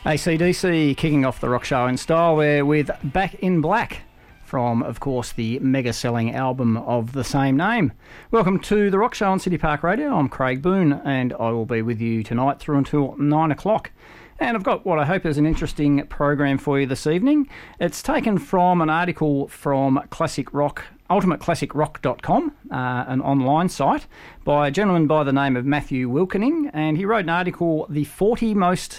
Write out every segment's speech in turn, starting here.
AC/DC kicking off the rock show in style. We're with Back in Black from, of course, the mega-selling album of the same name. Welcome to the rock show on City Park Radio. I'm Craig Boone, and I will be with you tonight through until 9 o'clock. And I've got what I hope is an interesting program for you this evening. It's taken from an article from Classic Rock, ultimateclassicrock.com, an online site, by a gentleman by the name of Matthew Wilkening, and he wrote an article, the most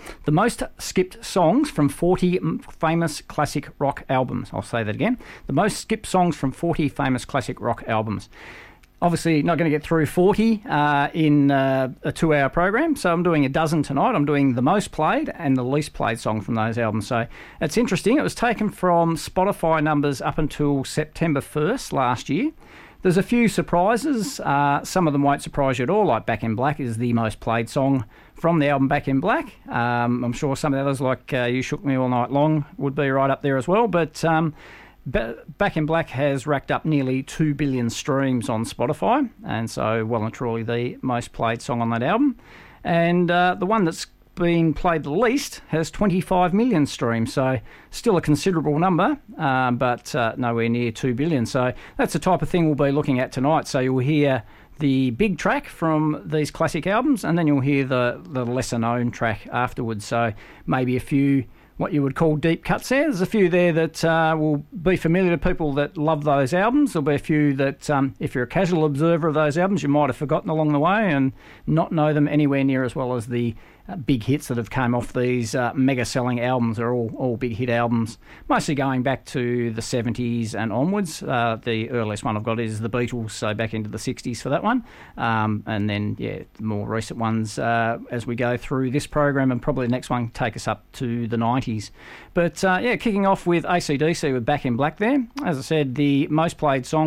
skipped songs from 40 famous classic rock albums. I'll say that again. The most skipped songs from 40 famous classic rock albums. Obviously, not going to get through 40 in a 2-hour program, so I'm doing a dozen tonight. I'm doing the most played and the least played song from those albums. So it's interesting. It was taken from Spotify numbers up until September 1st last year. There's a few surprises. Some of them won't surprise you at all, like Back in Black is the most played song from the album Back in Black. I'm sure some of the others, like You Shook Me All Night Long, would be right up there as well, but Back in Black has racked up nearly 2 billion streams on Spotify, and so well and truly the most played song on that album. And the one that's been played the least has 25 million streams, so still a considerable number, but nowhere near 2 billion. So that's the type of thing we'll be looking at tonight. So you'll hear the big track from these classic albums, and then you'll hear the lesser-known track afterwards. So maybe a few what you would call deep cuts there. There's a few there that will be familiar to people that love those albums. There'll be a few that, if you're a casual observer of those albums, you might have forgotten along the way and not know them anywhere near as well as the big hits that have come off these mega-selling albums. They're all big hit albums, mostly going back to the 70s and onwards. The earliest one I've got is the Beatles, so back into the 60s for that one. And then, the more recent ones as we go through this program, and probably the next one take us up to the 90s. But, kicking off with AC/DC with Back in Black there. As I said, the most played song